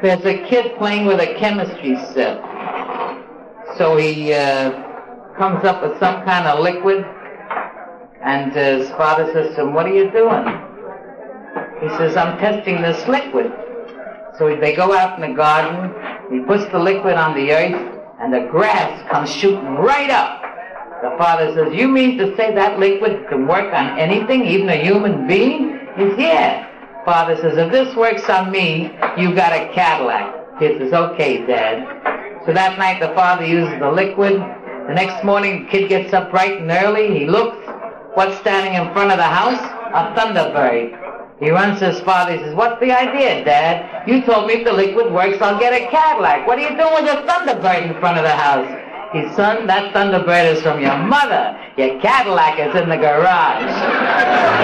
There's a kid playing with a chemistry set. So he comes up with some kind of liquid, and his father says to him, "What are you doing?" He says, "I'm testing this liquid." So they go out in the garden, he puts the liquid on the earth, and the grass comes shooting right up. The father says, "You mean to say that liquid can work on anything, even a human being?" He says, "Yeah." Father says, "If this works on me, you got a Cadillac." Kid says, "Okay, Dad." So that night the father uses the liquid. The next morning the kid gets up bright and early. He looks. What's standing in front of the house? A Thunderbird. He runs to his father. He says, "What's the idea, Dad? You told me if the liquid works, I'll get a Cadillac. What are you doing with a Thunderbird in front of the house?" He says, "Son, that Thunderbird is from your mother. Your Cadillac is in the garage."